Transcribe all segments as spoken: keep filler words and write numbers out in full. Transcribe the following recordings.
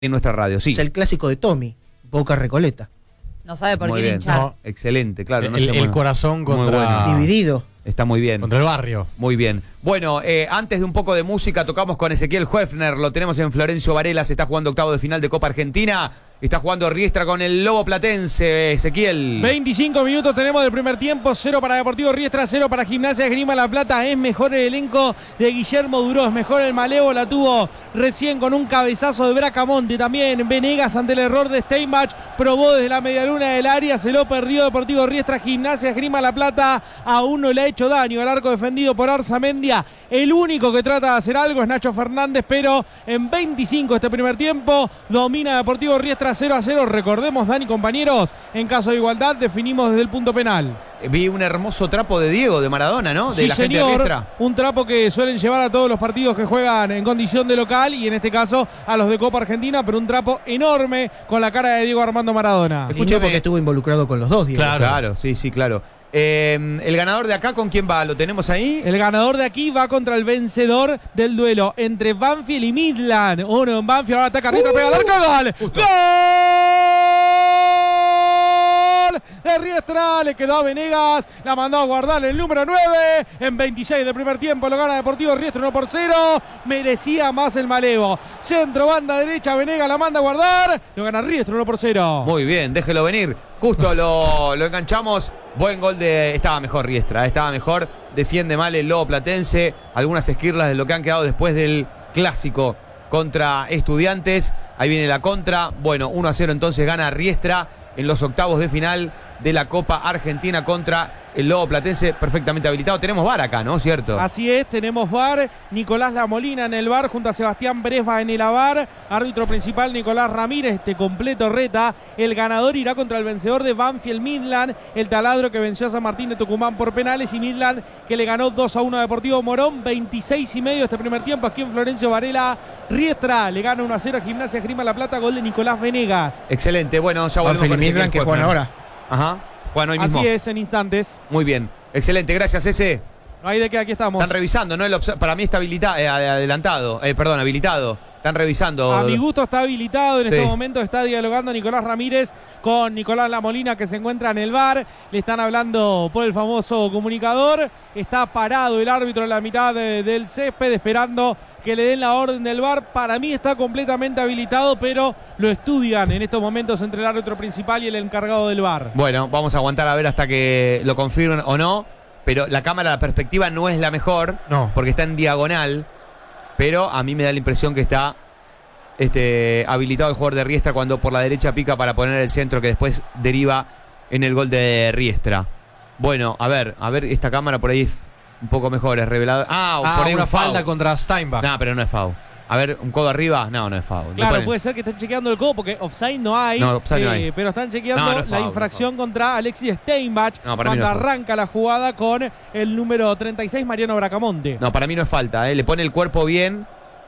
en nuestra radio, sí. Es el clásico de Tommy, Boca Recoleta. No sabe por Muy quién bien. hinchar. No. Excelente, claro. El, no se el mueve. corazón Muy contra, bueno. Dividido. Está muy bien. contra el barrio. Muy bien. Bueno, eh, antes de un poco de música, tocamos con Ezequiel Hoefner. Lo tenemos en Florencio Varela. Se está jugando octavo de final de Copa Argentina. Está jugando Riestra con el Lobo Platense. Ezequiel. veinticinco minutos tenemos del primer tiempo. Cero para Deportivo Riestra, cero para Gimnasia Esgrima La Plata. Es mejor el elenco de Guillermo Duró. Es mejor el Malevo. La tuvo recién con un cabezazo de Bracamonte. También Venegas ante el error de Steinbach. Probó desde la medialuna del área. Se lo perdió Deportivo Riestra. Gimnasia Esgrima La Plata aún no le ha hecho daño. El arco defendido por Arzamendia. El único que trata de hacer algo es Nacho Fernández. Pero en veinticinco este primer tiempo domina Deportivo Riestra cero a cero. Recordemos, Dani, compañeros, en caso de igualdad definimos desde el punto penal. Vi un hermoso trapo de Diego, de Maradona, ¿no? De Sí, la gente de señor, Riestra. un trapo que suelen llevar a todos los partidos que juegan en condición de local y en este caso a los de Copa Argentina, pero un trapo enorme con la cara de Diego Armando Maradona. Escuché porque estuvo involucrado con los dos, Diego. Claro. Claro, sí, sí, claro. Eh, el ganador de acá, ¿con quién va? ¿Lo tenemos ahí? El ganador de aquí va contra el vencedor del duelo entre Banfield y Midland. Uno en Banfield, ahora ataca Riestra, Uh, pega al arco, gol. justo. ¡Gol! De Riestra, le quedó a Venegas, la mandó a guardar el número nueve. En veintiséis del primer tiempo lo gana Deportivo Riestra uno por cero. Merecía más el Malevo. Centro, banda derecha, Venegas la manda a guardar. Lo gana Riestra uno por cero. Muy bien, déjelo venir. Justo lo, lo enganchamos. Buen gol de... Estaba mejor Riestra, estaba mejor. Defiende mal el Lobo Platense. Algunas esquirlas de lo que han quedado después del clásico contra Estudiantes. Ahí viene la contra. Bueno, uno a cero entonces gana Riestra en los octavos de final de la Copa Argentina contra el Lobo Platense, perfectamente habilitado. Tenemos V A R acá, ¿no? ¿Cierto? Así es, tenemos V A R, Nicolás Lamolina en el V A R junto a Sebastián Bresva en el A V A R, árbitro principal Nicolás Ramírez, este completo reta. El ganador irá contra el vencedor de Banfield Midland, el taladro que venció a San Martín de Tucumán por penales, y Midland que le ganó dos a uno a Deportivo Morón. Veintiséis y medio este primer tiempo aquí en Florencio Varela. Riestra le gana uno a cero a Gimnasia Esgrima La Plata, gol de Nicolás Venegas. Excelente, bueno, ya volvemos Banfield con y Midland Ezequiel que juegan Hoefner. ahora. Ajá, juegan hoy mismo. Así es, en instantes. Muy bien, excelente, gracias ese. No hay de qué, aquí estamos. Están revisando, ¿no? El obs- para mí está habilita- eh, adelantado, eh, perdón, habilitado. Están revisando. A mi gusto está habilitado, en Sí. este momento está dialogando Nicolás Ramírez con Nicolás Lamolina, que se encuentra en el V A R. Le están hablando por el famoso comunicador. Está parado el árbitro en la mitad de- del césped esperando que le den la orden del V A R. Para mí está completamente habilitado, pero lo estudian en estos momentos entre el árbitro principal y el encargado del V A R. Bueno, vamos a aguantar a ver hasta que lo confirmen o no. Pero la cámara, la perspectiva no es la mejor. No. Porque está en diagonal. Pero a mí me da la impresión que está este, habilitado el jugador de Riestra cuando por la derecha pica para poner el centro que después deriva en el gol de Riestra. Bueno, a ver, a ver, esta cámara por ahí es un poco mejor, es revelada. Ah, Ah, por ahí una un foul. falta contra Steinbach. No, pero no es foul. A ver, un codo arriba. No, no es foul. Le Claro, ponen- puede ser que estén chequeando el codo porque offside no hay, No, offside no eh, hay. pero están chequeando No, no es foul, la no es infracción contra Alexis Steinbach No, para mí cuando no es foul. arranca la jugada con el número treinta y seis, Mariano Bracamonte. No, para mí no es falta, ¿eh? Le pone el cuerpo bien.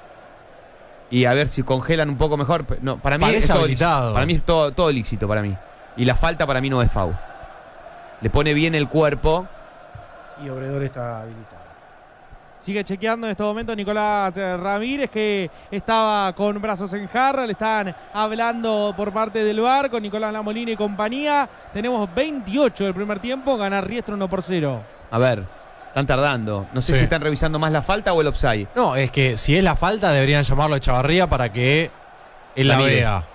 Y a ver si congelan un poco mejor. No, para mí Parece es todo habilitado. lícito. Para mí es todo, todo lícito para mí. Y la falta para mí no es foul. Le pone bien el cuerpo. Y Obredor está habilitado. Sigue chequeando en este momento Nicolás eh, Ramírez, que estaba con brazos en jarra. Le están hablando por parte del V A R con Nicolás Lamolina y compañía. Tenemos veintiocho del primer tiempo, gana Riestra uno por cero. A ver, están tardando. No sé Sí. si están revisando más la falta o el offside. No, es que si es la falta deberían llamarlo a Chavarría para que él La la mire. vea.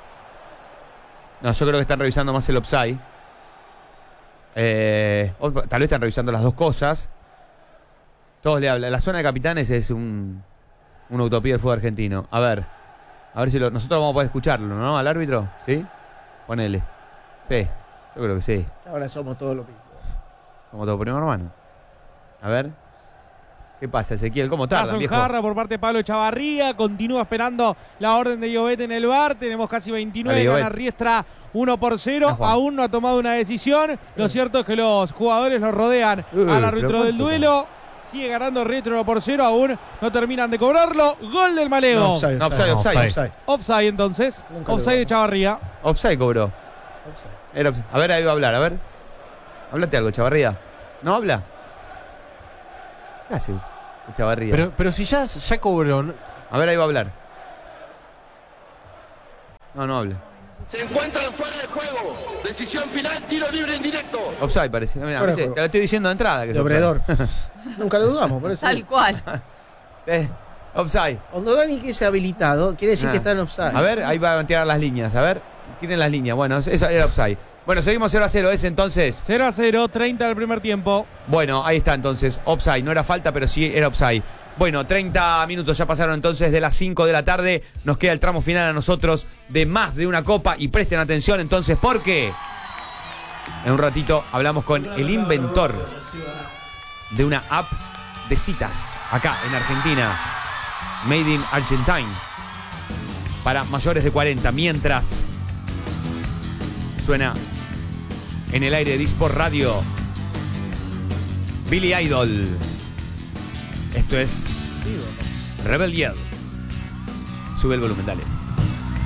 No, yo creo que están revisando más el offside. Eh, o tal vez están revisando las dos cosas. Todos le hablan. La zona de capitanes es un, una utopía del fútbol argentino. A ver. A ver si lo, nosotros vamos a poder escucharlo, ¿no? Al árbitro. ¿Sí? Ponele. Sí. Yo creo que sí. Ahora somos todos lo mismo. Somos todos primo hermano. A ver. ¿Qué pasa, Ezequiel? ¿Cómo tardan, Brazo en viejo? jarra por parte de Pablo Chavarría. Continúa esperando la orden de Llobet en el V A R. Tenemos casi veintinueve. Dale, Gana Llobet. Riestra uno por cero. Ah, Juan. Aún no ha tomado una decisión. Lo cierto es que los jugadores lo rodean Uh, al pero árbitro del ¿cuánto? duelo. Sigue ganando Riestra uno por cero. Aún no terminan de cobrarlo. Gol del Malevo. No, offside, No, offside, offside. offside. Offside entonces. Nunca lo Offside de veo. Chavarría. Offside cobró. Offside. Era offside. A ver, ahí va a hablar, a ver. Háblate algo, Chavarría. ¿No habla? ¿Qué hace Chavarría? Pero, pero si ya, ya cobró. ¿no? A ver, ahí va a hablar. No, no hable. Se encuentran fuera de juego. Decisión final, tiro libre en directo. Offside parece. Mirá, Fuera de ¿viste? juego. Te lo estoy diciendo de entrada. Que es De offside. Obredor. Nunca lo dudamos, por eso. Tal cual. Eh, offside. Cuando Dani que es habilitado, quiere decir Ah. que está en offside. A ver, ahí van a tirar las líneas. A ver, tienen las líneas. Bueno, eso era offside. Bueno, seguimos cero a cero. ¿Es entonces? cero a cero, treinta del primer tiempo. Bueno, ahí está entonces. Offside. No era falta, pero sí era offside. Bueno, treinta minutos ya pasaron entonces de las cinco de la tarde. Nos queda el tramo final a nosotros de más de una copa. Y presten atención entonces porque en un ratito hablamos con el inventor de una app de citas acá en Argentina. Made in Argentine. Para mayores de cuarenta. Mientras suena en el aire de Disport Radio Billy Idol. Esto es Rebel Yell. Sube el volumen, dale.